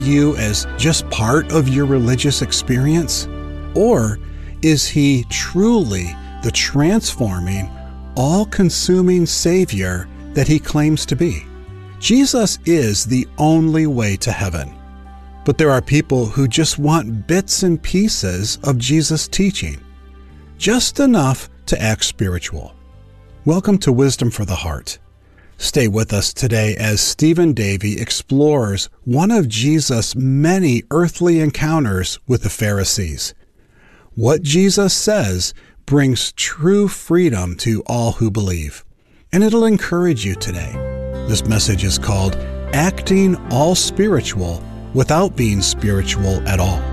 you as just part of your religious experience? Or is he truly the transforming, all-consuming Savior that he claims to be? Jesus is the only way to heaven. But there are people who just want bits and pieces of Jesus' teaching, just enough to act spiritual. Welcome to Wisdom for the Heart. Stay with us today as Stephen Davey explores one of Jesus' many earthly encounters with the Pharisees. What Jesus says brings true freedom to all who believe, and it'll encourage you today. This message is called Acting All Spiritual Without Being Spiritual at All.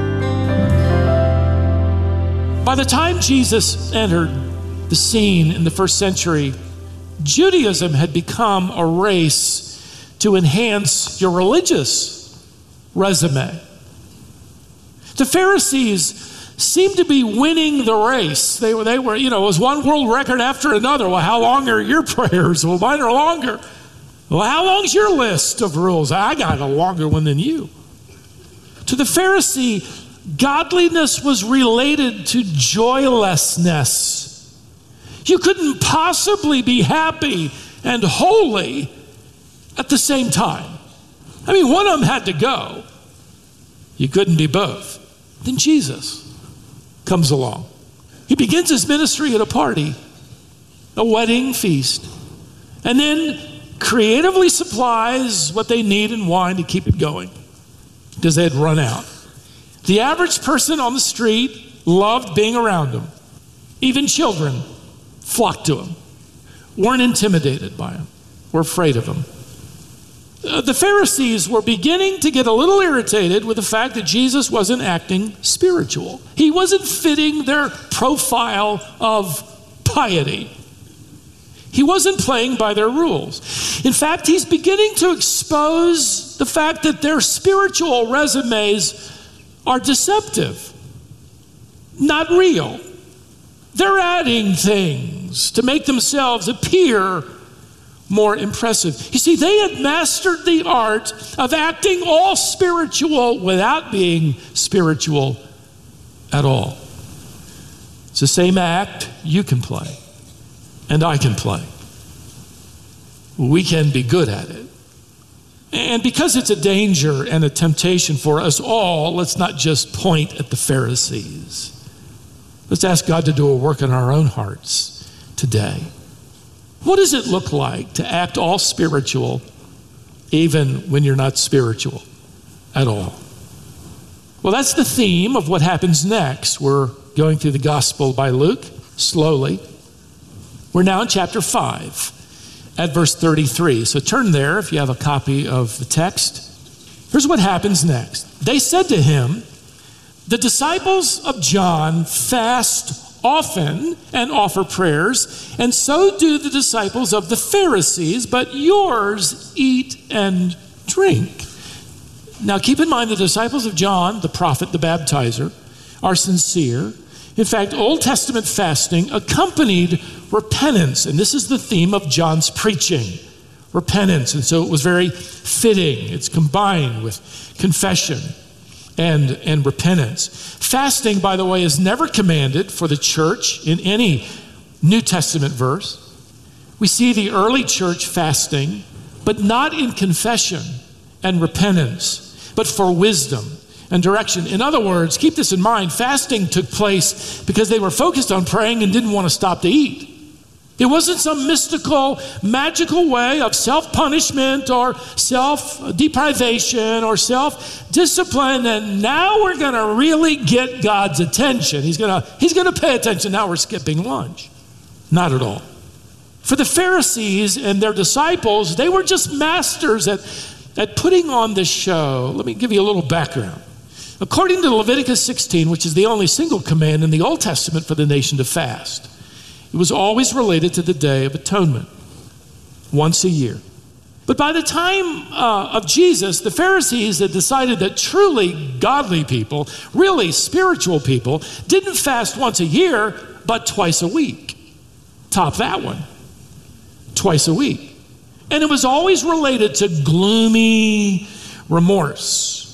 By the time Jesus entered the scene in the first century, Judaism had become a race to enhance your religious resume. The Pharisees seemed to be winning the race. They were, it was one world record after another. Well, how long are your prayers? Well, mine are longer. Well, how long's your list of rules? I got a longer one than you. To the Pharisee, godliness was related to joylessness. You couldn't possibly be happy and holy at the same time. I mean, one of them had to go. You couldn't be both. Then Jesus comes along. He begins his ministry at a party, a wedding feast, and then creatively supplies what they need in wine to keep it going because they had run out. The average person on the street loved being around him. Even children flocked to him, weren't intimidated by him, were afraid of him. The Pharisees were beginning to get a little irritated with the fact that Jesus wasn't acting spiritual. He wasn't fitting their profile of piety. He wasn't playing by their rules. In fact, he's beginning to expose the fact that their spiritual resumes are deceptive, not real. They're adding things to make themselves appear more impressive. You see, they had mastered the art of acting all spiritual without being spiritual at all. It's the same act you can play and I can play. We can be good at it. And because it's a danger and a temptation for us all, let's not just point at the Pharisees. Let's ask God to do a work in our own hearts today. What does it look like to act all spiritual even when you're not spiritual at all? Well, that's the theme of what happens next. We're going through the Gospel by Luke slowly. We're now in chapter 5 at verse 33. So turn there if you have a copy of the text. Here's what happens next. They said to him, "The disciples of John fast often and offer prayers, and so do the disciples of the Pharisees, but yours eat and drink." Now keep in mind the disciples of John, the prophet, the baptizer, are sincere. In fact, Old Testament fasting accompanied repentance, and this is the theme of John's preaching, repentance. And so it was very fitting. It's combined with confession and repentance. Fasting, by the way, is never commanded for the church in any New Testament verse. We see the early church fasting, but not in confession and repentance, but for wisdom and direction. In other words, keep this in mind, fasting took place because they were focused on praying and didn't want to stop to eat. It wasn't some mystical, magical way of self-punishment or self-deprivation or self-discipline, and now we're going to really get God's attention. He's going to pay attention. Now we're skipping lunch. Not at all. For the Pharisees and their disciples, they were just masters at putting on this show. Let me give you a little background. According to Leviticus 16, which is the only single command in the Old Testament for the nation to fast, it was always related to the Day of Atonement, once a year. But by the time of Jesus, the Pharisees had decided that truly godly people, really spiritual people, didn't fast once a year, but twice a week. Top that one. Twice a week. And it was always related to gloomy remorse.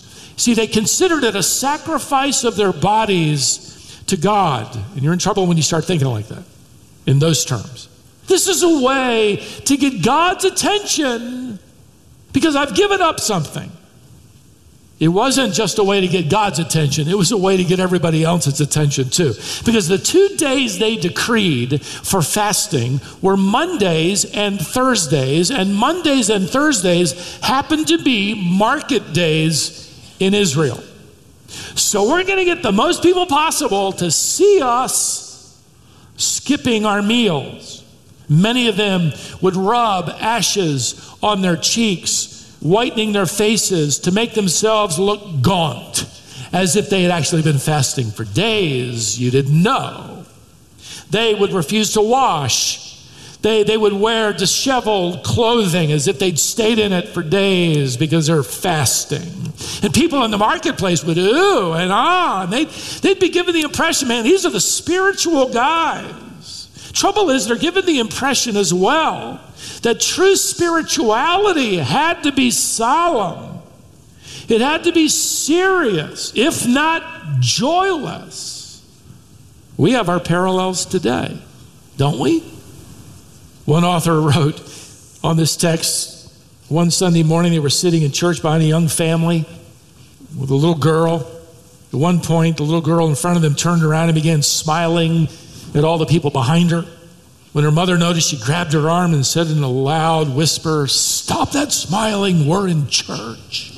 See, they considered it a sacrifice of their bodies to God. And you're in trouble when you start thinking like that, in those terms. This is a way to get God's attention because I've given up something. It wasn't just a way to get God's attention. It was a way to get everybody else's attention too. Because the 2 days they decreed for fasting were Mondays and Thursdays. And Mondays and Thursdays happened to be market days in Israel. So we're going to get the most people possible to see us skipping our meals. Many of them would rub ashes on their cheeks, whitening their faces to make themselves look gaunt, as if they had actually been fasting for days. You didn't know. They would refuse to wash. They would wear disheveled clothing as if they'd stayed in it for days because they're fasting. And people in the marketplace would ooh and ah, and they'd be given the impression, man, these are the spiritual guys. Trouble is, they're given the impression as well that true spirituality had to be solemn. It had to be serious, if not joyless. We have our parallels today, don't we? One author wrote on this text, one Sunday morning they were sitting in church behind a young family with a little girl. At one point, the little girl in front of them turned around and began smiling at all the people behind her. When her mother noticed, she grabbed her arm and said in a loud whisper, "Stop that smiling, we're in church."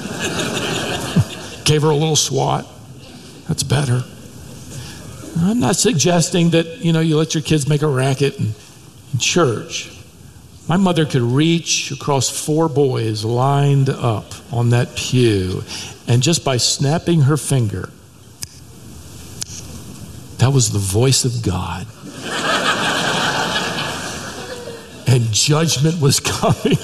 Gave her a little swat. That's better. I'm not suggesting that, you let your kids make a racket in church. My mother could reach across 4 boys lined up on that pew, and just by snapping her finger, that was the voice of God. And judgment was coming.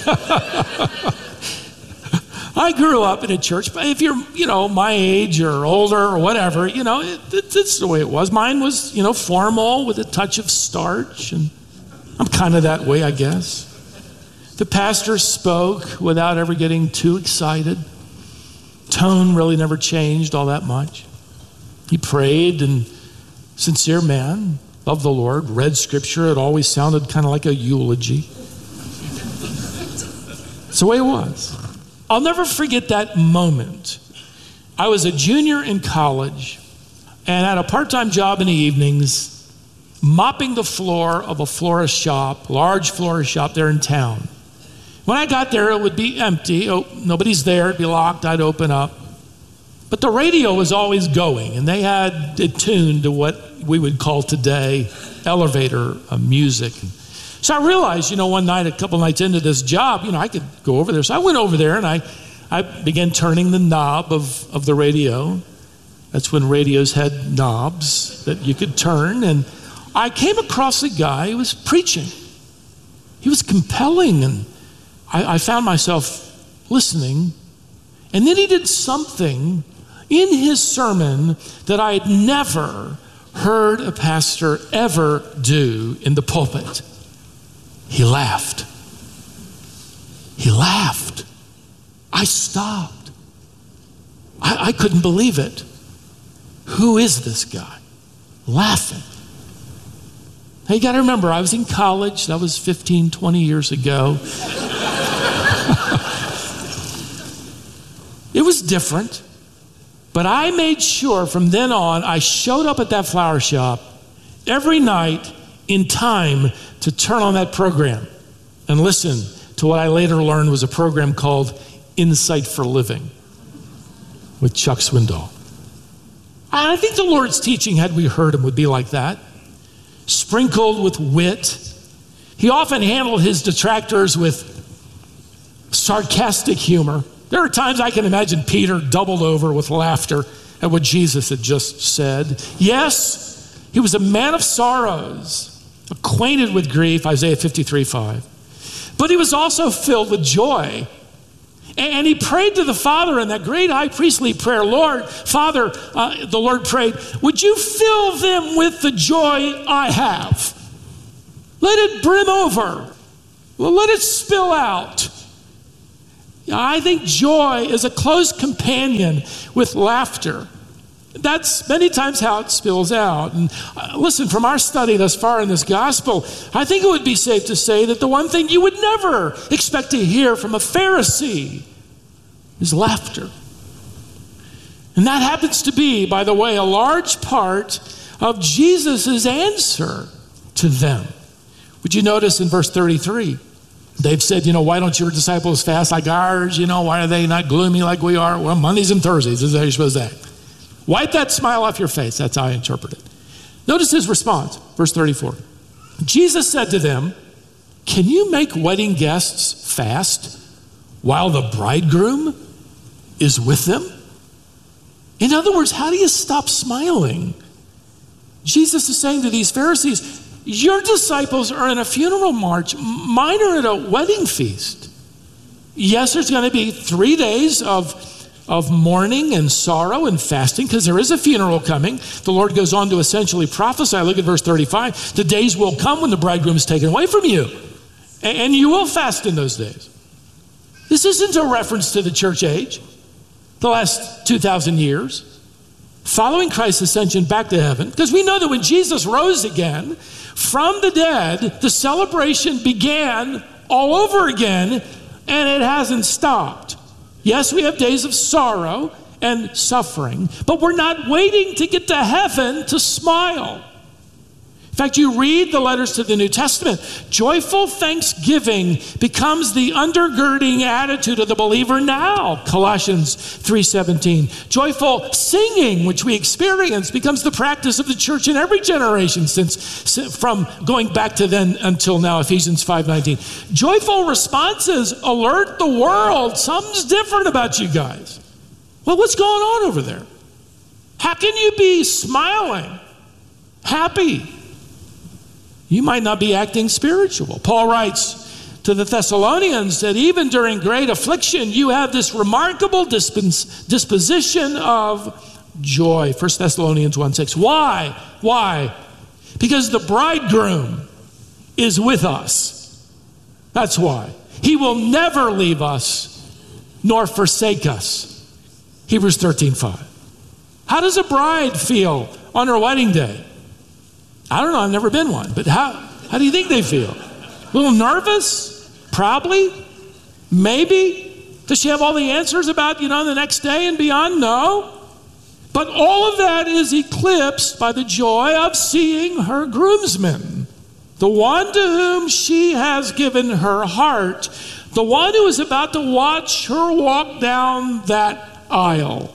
I grew up in a church, but if you're, my age or older or whatever, it's the way it was. Mine was, formal with a touch of starch, and I'm kind of that way, I guess. The pastor spoke without ever getting too excited. Tone really never changed all that much. He prayed, and sincere man, loved the Lord, read scripture. It always sounded kind of like a eulogy. It's the way it was. I'll never forget that moment. I was a junior in college and had a part-time job in the evenings, mopping the floor of a florist shop, large florist shop there in town. When I got there, it would be empty. Oh, nobody's there. It'd be locked. I'd open up. But the radio was always going, and they had it tuned to what we would call today elevator music. So I realized, one night, a couple nights into this job, I could go over there. So I went over there, and I began turning the knob of the radio. That's when radios had knobs that you could turn, and I came across a guy who was preaching. He was compelling, and I found myself listening. And then he did something in his sermon that I had never heard a pastor ever do in the pulpit. He laughed. He laughed. I stopped. I couldn't believe it. Who is this guy laughing? Hey, you got to remember, I was in college. That was 15, 20 years ago. It was different. But I made sure from then on, I showed up at that flower shop every night in time to turn on that program and listen to what I later learned was a program called Insight for Living with Chuck Swindoll. I think the Lord's teaching, had we heard him, would be like that, sprinkled with wit. He often handled his detractors with sarcastic humor. There are times I can imagine Peter doubled over with laughter at what Jesus had just said. Yes, he was a man of sorrows, acquainted with grief, Isaiah 53:5. But he was also filled with joy. And he prayed to the Father in that great high priestly prayer, Lord, Father, the Lord prayed, would you fill them with the joy I have? Let it brim over. Well, let it spill out. I think joy is a close companion with laughter. That's many times how it spills out. And listen, from our study thus far in this gospel, I think it would be safe to say that the one thing you would never expect to hear from a Pharisee is laughter. And that happens to be, by the way, a large part of Jesus' answer to them. Would you notice in verse 33? They've said, why don't your disciples fast like ours? Why are they not gloomy like we are? Well, Mondays and Thursdays is how you're supposed to act. Wipe that smile off your face. That's how I interpret it. Notice his response, verse 34. Jesus said to them, can you make wedding guests fast while the bridegroom is with them? In other words, how do you stop smiling? Jesus is saying to these Pharisees, your disciples are in a funeral march. Mine are at a wedding feast. Yes, there's going to be 3 days of mourning and sorrow and fasting because there is a funeral coming. The Lord goes on to essentially prophesy. Look at verse 35. The days will come when the bridegroom is taken away from you, and you will fast in those days. This isn't a reference to the church age, the last 2,000 years, following Christ's ascension back to heaven, because we know that when Jesus rose again from the dead, the celebration began all over again, and it hasn't stopped. Yes, we have days of sorrow and suffering, but we're not waiting to get to heaven to smile. In fact, you read the letters to the New Testament, joyful thanksgiving becomes the undergirding attitude of the believer now, Colossians 3:17. Joyful singing, which we experience, becomes the practice of the church in every generation from going back to then until now, Ephesians 5:19. Joyful responses alert the world. Something's different about you guys. Well, what's going on over there? How can you be smiling, happy? You might not be acting spiritual. Paul writes to the Thessalonians that even during great affliction, you have this remarkable disposition of joy. 1 Thessalonians 1:6. Why? Why? Because the bridegroom is with us. That's why. He will never leave us nor forsake us. Hebrews 13:5. How does a bride feel on her wedding day? I don't know, I've never been one, but how do you think they feel? A little nervous? Probably? Maybe? Does she have all the answers about, the next day and beyond? No. But all of that is eclipsed by the joy of seeing her groomsmen, the one to whom she has given her heart, the one who is about to watch her walk down that aisle.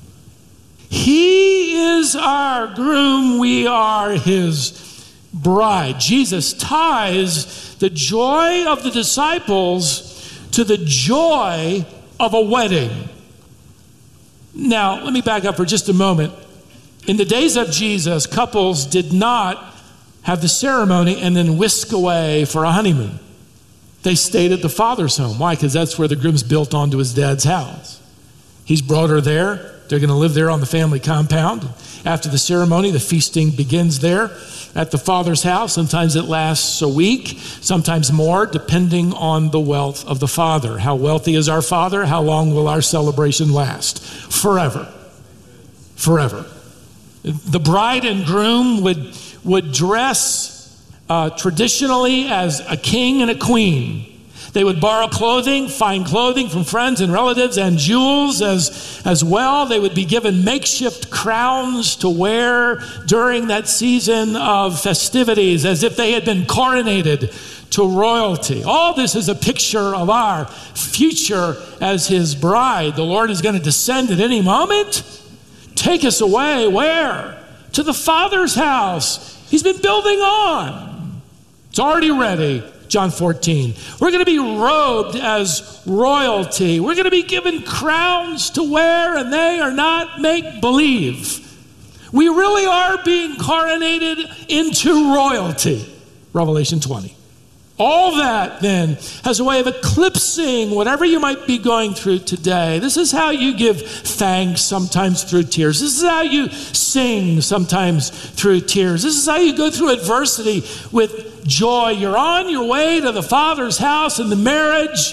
He is our groom, we are his bride. Jesus ties the joy of the disciples to the joy of a wedding. Now, let me back up for just a moment. In the days of Jesus, couples did not have the ceremony and then whisk away for a honeymoon. They stayed at the father's home. Why? Because that's where the groom's built onto his dad's house. He's brought her there. They're going to live there on the family compound. After the ceremony, the feasting begins there at the father's house. Sometimes it lasts a week, sometimes more, depending on the wealth of the father. How wealthy is our father? How long will our celebration last? Forever. Forever. The bride and groom would dress traditionally as a king and a queen. They would borrow clothing, fine clothing from friends and relatives, and jewels as well. They would be given makeshift crowns to wear during that season of festivities, as if they had been coronated to royalty. All this is a picture of our future as his bride. The Lord is going to descend at any moment, take us away. Where? To the Father's house. He's been building on. It's already ready. John 14. We're going to be robed as royalty. We're going to be given crowns to wear, and they are not make-believe. We really are being coronated into royalty. Revelation 20. All that then has a way of eclipsing whatever you might be going through today. This is how you give thanks, sometimes through tears. This is how you sing, sometimes through tears. This is how you go through adversity with joy. You're on your way to the Father's house, and the marriage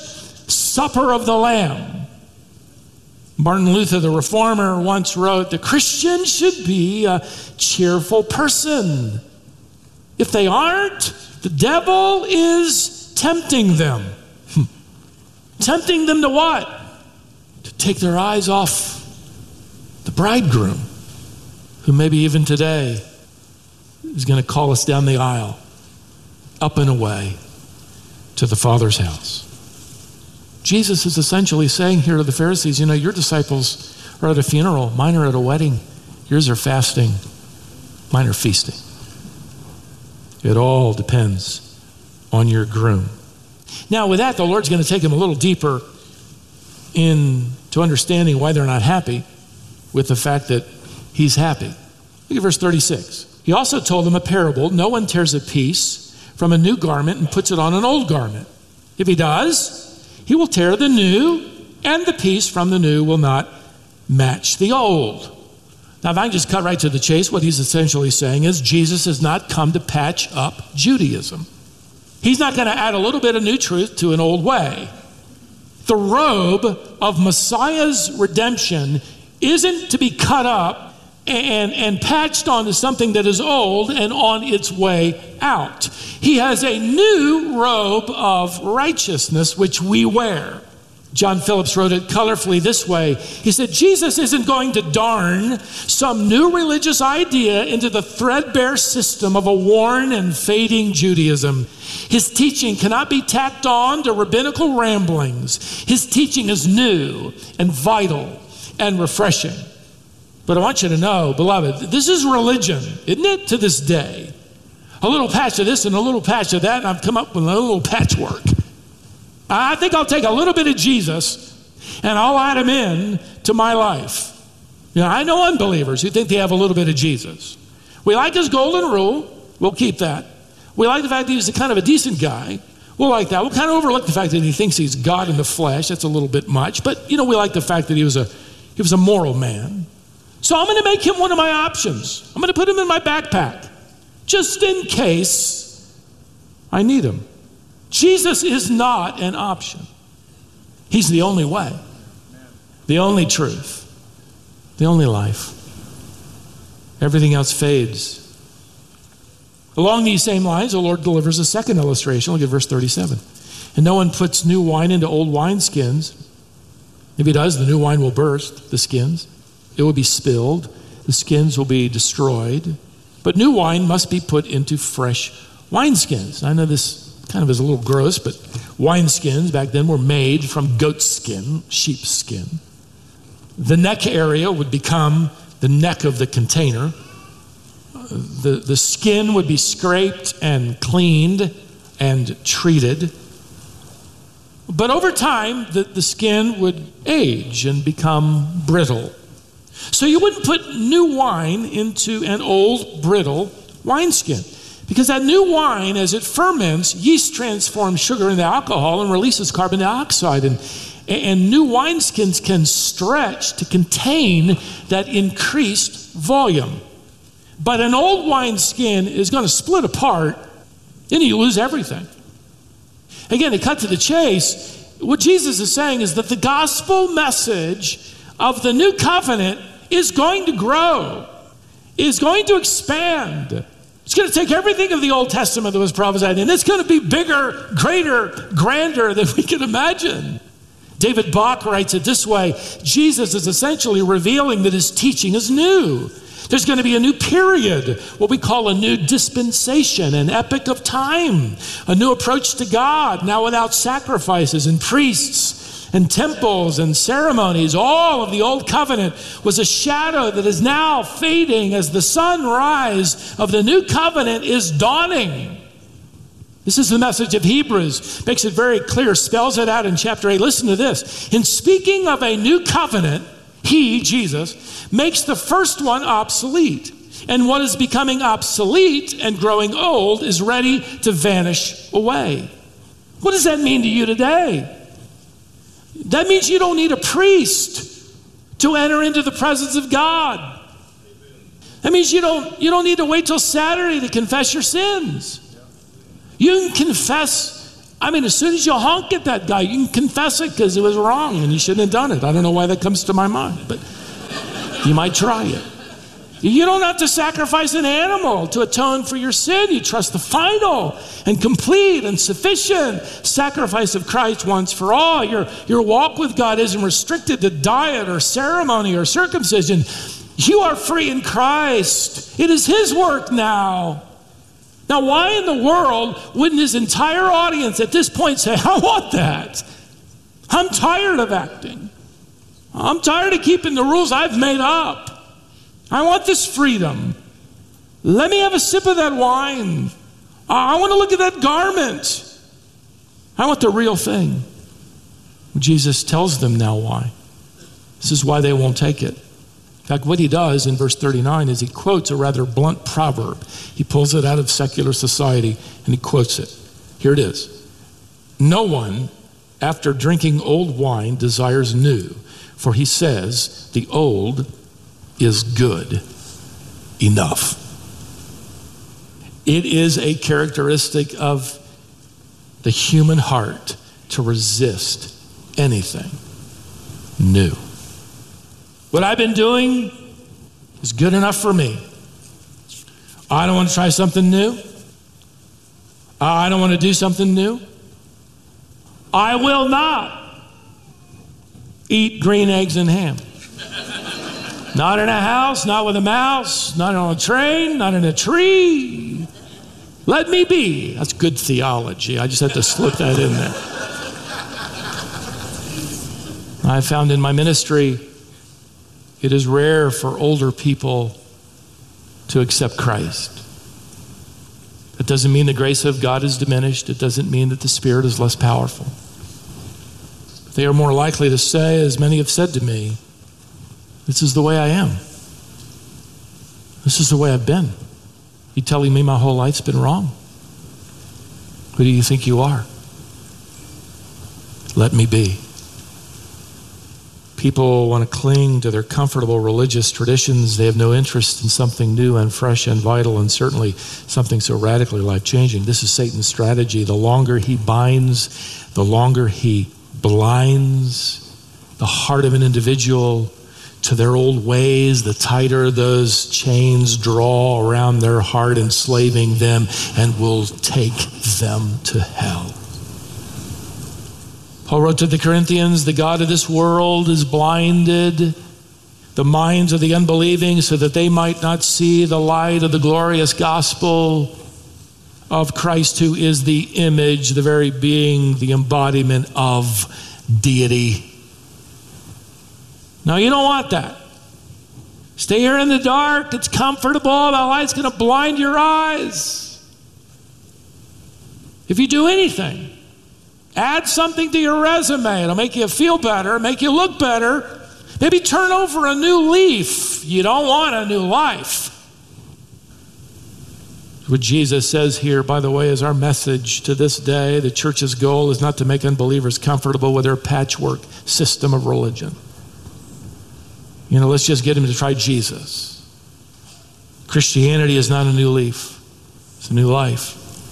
Supper of the Lamb. Martin Luther, the reformer, once wrote, the Christian should be a cheerful person. If they aren't, the devil is tempting them. Tempting them to what? To take their eyes off the bridegroom, who maybe even today is going to call us down the aisle, up and away to the Father's house. Jesus is essentially saying here to the Pharisees, your disciples are at a funeral, mine are at a wedding, yours are fasting, mine are feasting. It all depends on your groom. Now with that, the Lord's going to take them a little deeper into understanding why they're not happy with the fact that he's happy. Look at verse 36. He also told them a parable. No one tears a piece from a new garment and puts it on an old garment. If he does, he will tear the new, and the piece from the new will not match the old. Now, if I can just cut right to the chase, what he's essentially saying is Jesus has not come to patch up Judaism. He's not going to add a little bit of new truth to an old way. The robe of Messiah's redemption isn't to be cut up and patched onto something that is old and on its way out. He has a new robe of righteousness which we wear. John Phillips wrote it colorfully this way. He said, Jesus isn't going to darn some new religious idea into the threadbare system of a worn and fading Judaism. His teaching cannot be tacked on to rabbinical ramblings. His teaching is new and vital and refreshing. But I want you to know, beloved, this is religion, isn't it, to this day? A little patch of this and a little patch of that, and I've come up with a little patchwork. I think I'll take a little bit of Jesus and I'll add him in to my life. I know unbelievers who think they have a little bit of Jesus. We like his golden rule. We'll keep that. We like the fact that he's kind of a decent guy. We'll like that. We'll kind of overlook the fact that he thinks he's God in the flesh. That's a little bit much. But, we like the fact that he was a moral man. So I'm going to make him one of my options. I'm going to put him in my backpack just in case I need him. Jesus is not an option. He's the only way, the only truth, the only life. Everything else fades. Along these same lines, the Lord delivers a second illustration. Look at verse 37. And no one puts new wine into old wineskins. If he does, the new wine will burst the skins. It will be spilled. The skins will be destroyed. But new wine must be put into fresh wineskins. I know this kind of is a little gross, but wineskins back then were made from goat skin, sheep skin. The neck area would become the neck of the container. The skin would be scraped and cleaned and treated. But over time, the skin would age and become brittle. So you wouldn't put new wine into an old, brittle wineskin. Because that new wine, as it ferments, yeast transforms sugar into alcohol and releases carbon dioxide. And new wineskins can stretch to contain that increased volume. But an old wineskin is going to split apart, and you lose everything. Again, to cut to the chase, what Jesus is saying is that the gospel message of the new covenant is going to grow, is going to expand. It's going to take everything of the Old Testament that was prophesied, and it's going to be bigger, greater, grander than we can imagine. David Bach writes it this way: Jesus is essentially revealing that his teaching is new. There's going to be a new period, what we call a new dispensation, an epoch of time, a new approach to God, now without sacrifices and priests and temples and ceremonies. All of the old covenant was a shadow that is now fading as the sunrise of the new covenant is dawning. This is the message of Hebrews. Makes it very clear, spells it out in chapter 8. Listen to this. In speaking of a new covenant, he, Jesus, makes the first one obsolete. And what is becoming obsolete and growing old is ready to vanish away. What does that mean to you today? That means you don't need a priest to enter into the presence of God. That means you don't need to wait till Saturday to confess your sins. You can confess I mean, as soon as you honk at that guy, you can confess it because it was wrong and you shouldn't have done it. I don't know why that comes to my mind, but you might try it. You don't have to sacrifice an animal to atone for your sin. You trust the final and complete and sufficient sacrifice of Christ once for all. Your walk with God isn't restricted to diet or ceremony or circumcision. You are free in Christ. It is His work now. Now, why in the world wouldn't His entire audience at this point say, I want that. I'm tired of acting. I'm tired of keeping the rules I've made up. I want this freedom. Let me have a sip of that wine. I want to look at that garment. I want the real thing. Jesus tells them now why. This is why they won't take it. In fact, what He does in verse 39 is He quotes a rather blunt proverb. He pulls it out of secular society and He quotes it. Here it is. No one, after drinking old wine, desires new, for he says, the old is good enough. It is a characteristic of the human heart to resist anything new. What I've been doing is good enough for me. I don't want to try something new. I don't want to do something new. I will not eat green eggs and ham. Not in a house, not with a mouse, not on a train, not in a tree. Let me be. That's good theology. I just had to slip that in there. I found in my ministry, it is rare for older people to accept Christ. It doesn't mean the grace of God is diminished. It doesn't mean that the Spirit is less powerful. They are more likely to say, as many have said to me, this is the way I am. This is the way I've been. You telling me my whole life's been wrong? Who do you think you are? Let me be. People want to cling to their comfortable religious traditions. They have no interest in something new and fresh and vital, and certainly something so radically life-changing. This is Satan's strategy. The longer he binds, the longer he blinds the heart of an individual to their old ways, the tighter those chains draw around their heart, enslaving them, and will take them to hell. Paul wrote to the Corinthians, the God of this world has blinded the minds of the unbelieving so that they might not see the light of the glorious gospel of Christ, who is the image, the very being, the embodiment of deity. No, you don't want that. Stay here in the dark. It's comfortable. The light's going to blind your eyes. If you do anything, add something to your resume. It'll make you feel better, make you look better. Maybe turn over a new leaf. You don't want a new life. What Jesus says here, by the way, is our message to this day. The church's goal is not to make unbelievers comfortable with their patchwork system of religion. You know, let's just get them to try Jesus. Christianity is not a new leaf. It's a new life.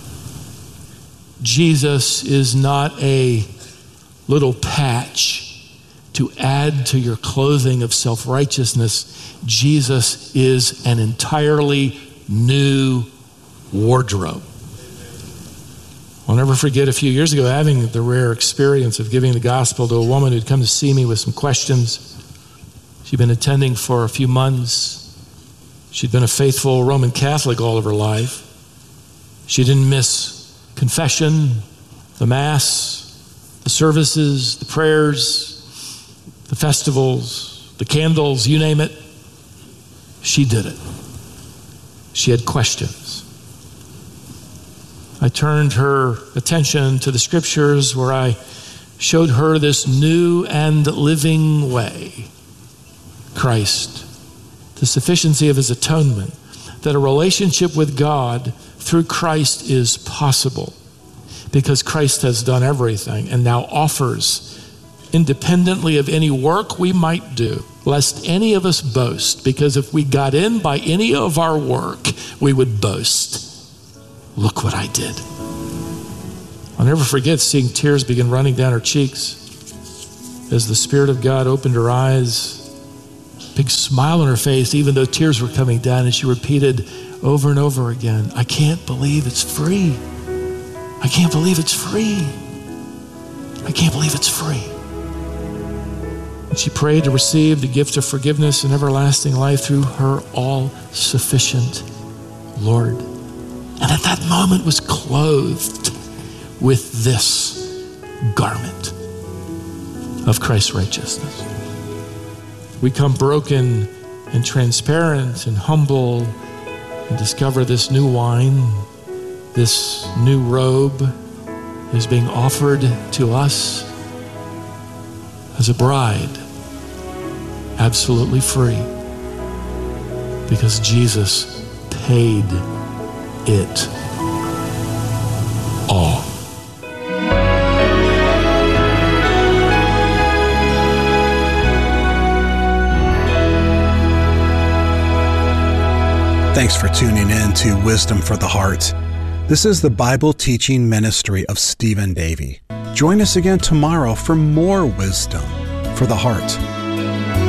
Jesus is not a little patch to add to your clothing of self-righteousness. Jesus is an entirely new wardrobe. I'll never forget a few years ago having the rare experience of giving the gospel to a woman who'd come to see me with some questions. She'd been attending for a few months. She'd been a faithful Roman Catholic all of her life. She didn't miss confession, the Mass, the services, the prayers, the festivals, the candles, you name it. She did it. She had questions. I turned her attention to the scriptures where I showed her this new and living way. Christ, the sufficiency of his atonement, that a relationship with God through Christ is possible because Christ has done everything and now offers, independently of any work we might do, lest any of us boast, because if we got in by any of our work, we would boast. Look what I did. I'll never forget seeing tears begin running down her cheeks as the Spirit of God opened her eyes, big smile on her face, even though tears were coming down, and she repeated over and over again, I can't believe it's free. I can't believe it's free. I can't believe it's free. And she prayed to receive the gift of forgiveness and everlasting life through her all-sufficient Lord. And at that moment was clothed with this garment of Christ's righteousness. We come broken and transparent and humble and discover this new wine, this new robe is being offered to us as a bride, absolutely free, because Jesus paid it all. Thanks for tuning in to Wisdom for the Heart. This is the Bible teaching ministry of Stephen Davey. Join us again tomorrow for more wisdom for the heart.